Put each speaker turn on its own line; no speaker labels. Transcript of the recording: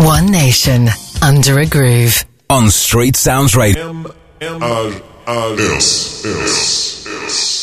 One nation under a groove.
On Street Sounds Radio.
M-R-R-S.